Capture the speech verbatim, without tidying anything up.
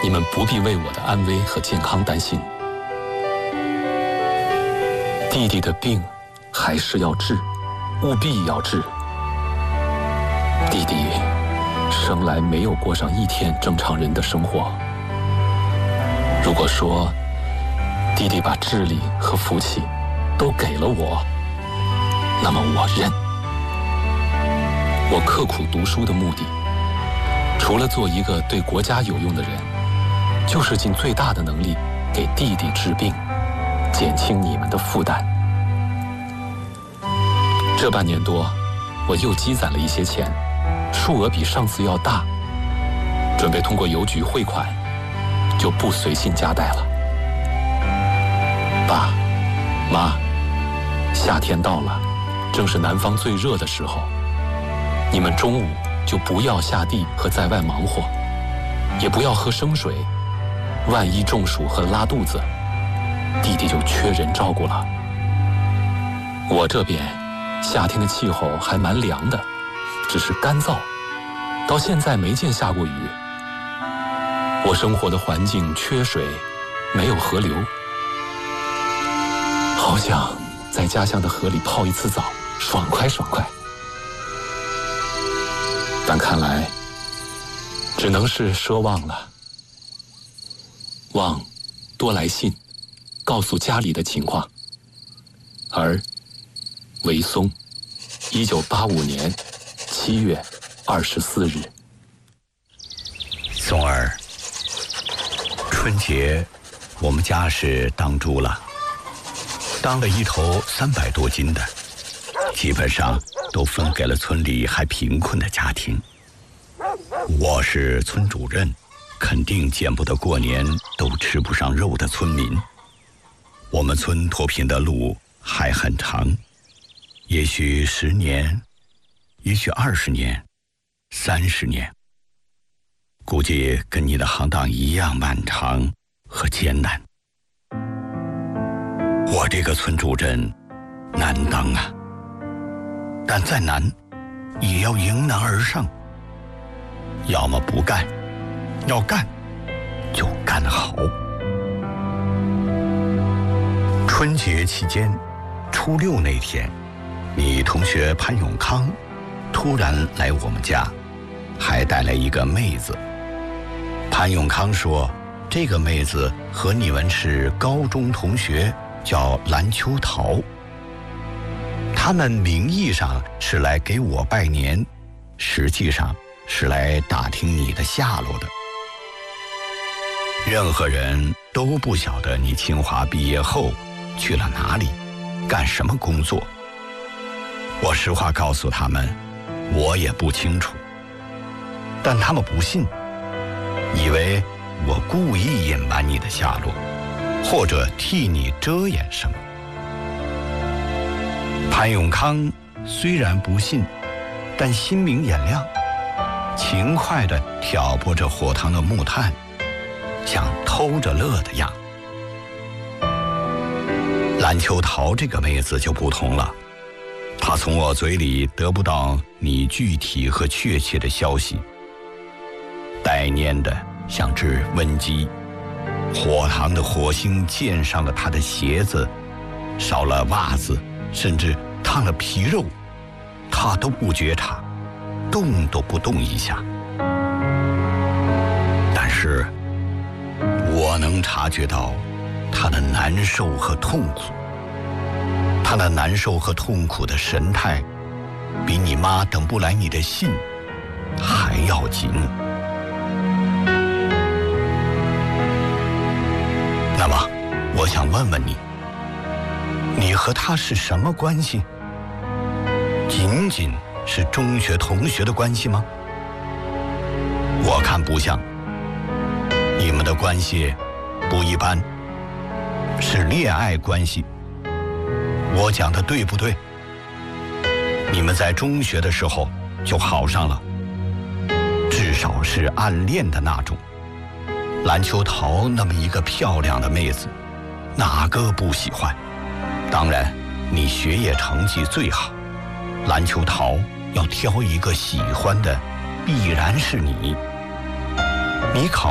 你们不必为我的安危和健康担心。弟弟的病还是要治，务必要治。弟弟生来没有过上一天正常人的生活。如果说弟弟把智力和福气都给了我，那么我认。我刻苦读书的目的，除了做一个对国家有用的人，就是尽最大的能力给弟弟治病，减轻你们的负担。这半年多，我又积攒了一些钱，数额比上次要大，准备通过邮局汇款，就不随信夹带了。爸妈，夏天到了，正是南方最热的时候，你们中午就不要下地和在外忙活，也不要喝生水，万一中暑和拉肚子，弟弟就缺人照顾了。我这边夏天的气候还蛮凉的，只是干燥，到现在没见下过雨。我生活的环境缺水，没有河流，好想在家乡的河里泡一次澡，爽快爽快。但看来只能是奢望了。望多来信，告诉家里的情况。而韦松，一九八五年七月二十四日。 松儿，春节我们家是当猪了，当了一头三百多斤的，基本上都分给了村里还贫困的家庭。我是村主任，肯定见不得过年都吃不上肉的村民。我们村脱贫的路还很长，也许十年，也许二十年，三十年，估计跟你的行当一样漫长和艰难。我这个村主任难当啊，但再难也要迎难而上，要么不干，要干就干好。春节期间，初六那天，你同学潘永康突然来我们家，还带来一个妹子。潘永康说，这个妹子和你们是高中同学，叫蓝秋桃。他们名义上是来给我拜年，实际上是来打听你的下落的。任何人都不晓得你清华毕业后去了哪里，干什么工作。我实话告诉他们，我也不清楚，但他们不信，以为我故意隐瞒你的下落，或者替你遮掩什么。潘永康虽然不信，但心明眼亮，勤快地挑拨着火塘的木炭，像偷着乐的样。蓝秋桃这个妹子就不同了，她从我嘴里得不到你具体和确切的消息，带蔫的像只瘟鸡，火塘的火星溅上了她的鞋子，烧了袜子，甚至烫了皮肉，她都不觉察，动都不动一下。但是我能察觉到她的难受和痛苦，她那难受和痛苦的神态，比你妈等不来你的信还要紧。那么，我想问问你，你和她是什么关系？仅仅是中学同学的关系吗？我看不像，你们的关系不一般，是恋爱关系。我讲的对不对？你们在中学的时候就好上了，至少是暗恋的那种。蓝秋桃那么一个漂亮的妹子，哪个不喜欢？当然，你学业成绩最好，蓝秋桃要挑一个喜欢的，必然是你。你考